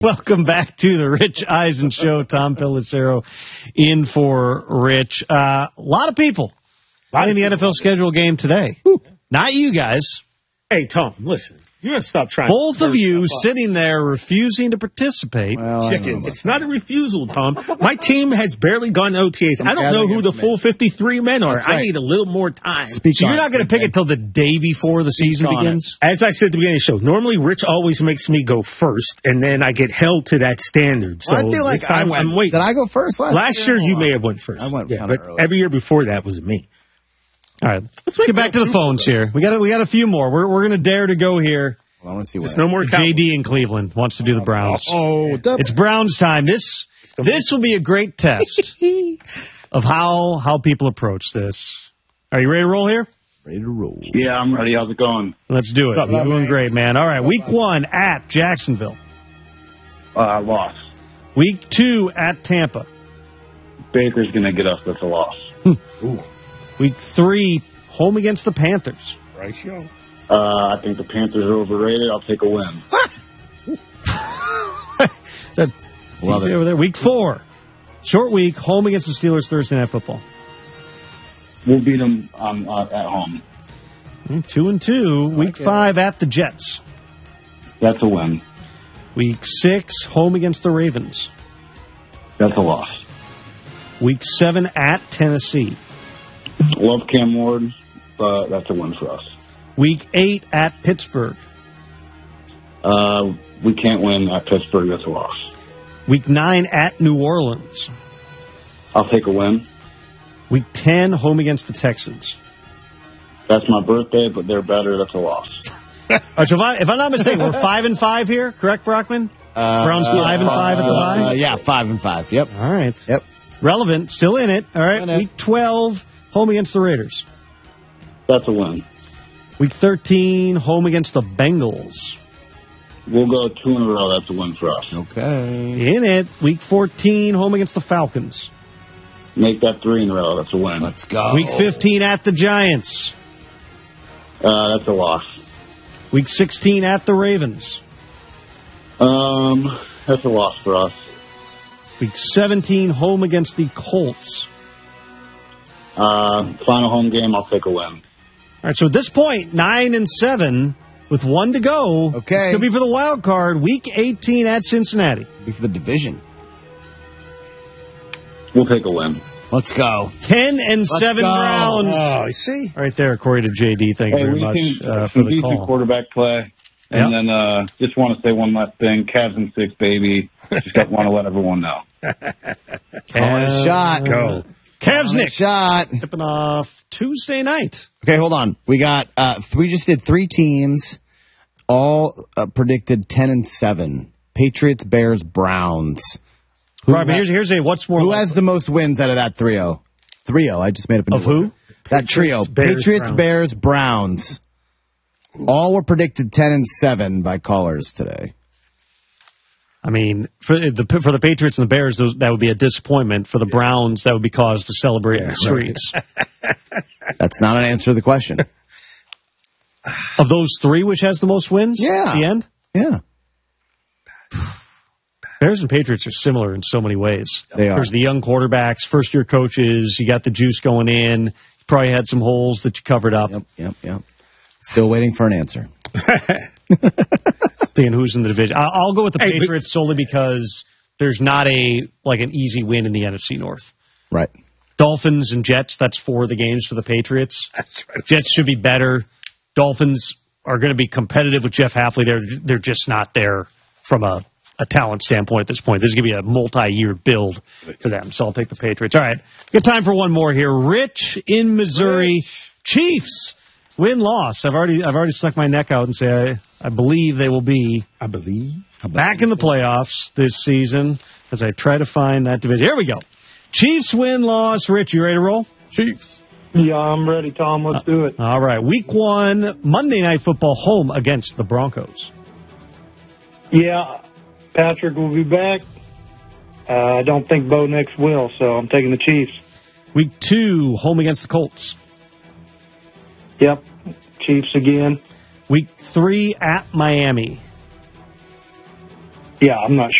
Welcome back to the Rich Eisen Show. Tom Pelissero in for Rich. A lot of people playing the NFL schedule game today. Not you guys. Hey, Tom, listen. You're going to stop trying. Both of you sitting there refusing to participate. Well, chicken. It's not a refusal, Tom. My team has barely gone OTAs. I don't know who the full 53 men are. Right. I need a little more time. So you're not going to pick it till the day before the season begins? As I said at the beginning of the show, normally Rich always makes me go first, and then I get held to that standard. So I feel like I'm waiting. Did I go first last year? You may have went first. I went but early. Every year before that was me. All right, let's get back to the phones here. We got a few more. We're going to dare to go here. Well, I want to see what. No more JD in Cleveland wants to do the Browns. It's Browns time. This will be a great test of how people approach this. Are you ready to roll here? Ready to roll. Yeah, I'm ready. How's it going? Let's do it. You're doing great, man. All right, week 1 at Jacksonville. Loss. Week 2 at Tampa. Baker's going to get us. That's a loss. Week 3, home against the Panthers. Ratio. I think the Panthers are overrated. I'll take a win. Love it. Over there. Week 4, short week, home against the Steelers Thursday Night Football. We'll beat them at home. 2-2. Week 5 at the Jets. That's a win. Week 6, home against the Ravens. That's a loss. Week 7 at Tennessee. Love Cam Ward, but that's a win for us. Week 8 at Pittsburgh. We can't win at Pittsburgh. That's a loss. Week 9 at New Orleans. I'll take a win. Week 10, home against the Texans. That's my birthday, but they're better. That's a loss. All right, so if I'm not mistaken, we're 5-5 here, correct, Brockman? Browns 5-5 at the bye? Yeah, 5-5. Yep. All right. Yep. Relevant, still in it. All right, week 12, home against the Raiders. That's a win. Week 13, home against the Bengals. We'll go 2 in a row. That's a win for us. Okay. In it, week 14, home against the Falcons. Make that 3 in a row. That's a win. Let's go. Week 15 at the Giants. That's a loss. Week 16 at the Ravens. That's a loss for us. Week 17, home against the Colts. Final home game, I'll take a win. All right, so at this point, 9-7 with 1 to go. Okay. This could be for the wild card. Week 18 at Cincinnati. Be for the division. We'll take a win. Let's go. 10-7 Browns. Oh, you see? Right there, according to JD. Thank you very much for the call. Quarterback play. And then just want to say one last thing. Cavs in 6, baby. Just want to let everyone know. Calling a shot. Go. Cavs Knicks. Shot. Tipping off Tuesday night. Okay, hold on. We got we just did 3 teams, all predicted 10-7. Patriots, Bears, Browns. Right, but here's what's more. Who has the most wins out of that 3-0? 3-0. I just made up a new Of who? word. That trio. Patriots, Browns. Bears, Browns. All were predicted 10-7 by callers today. I mean, for the Patriots and the Bears, that would be a disappointment. For the Browns, that would be cause to celebrate in the streets. That's not an answer to the question. Of those 3, which has the most wins? Yeah. At the end? Yeah. Bears and Patriots are similar in so many ways. They are. There's the young quarterbacks, first-year coaches. You got the juice going in. You probably had some holes that you covered up. Yep. Still waiting for an answer. Thinking who's in the division. I'll go with the Patriots solely because there's not an easy win in the NFC North. Right. Dolphins and Jets, that's 4 of the games for the Patriots. That's right. Jets should be better. Dolphins are going to be competitive with Jeff Hafley. They're just not there from a talent standpoint at this point. This is going to be a multi-year build for them, so I'll take the Patriots. All right, we got time for one more here. Rich in Missouri. Chiefs win-loss. I've already stuck my neck out and say I believe they will be back in the playoffs this season as I try to find that division. Here we go. Chiefs win-loss. Rich, you ready to roll? Chiefs. Yeah, I'm ready, Tom. Let's do it. All right. Week 1, Monday Night Football, home against the Broncos. Yeah, Patrick will be back. I don't think Bo Nix will, so I'm taking the Chiefs. Week 2, home against the Colts. Yep, Chiefs again. Week 3 at Miami. Yeah, I'm not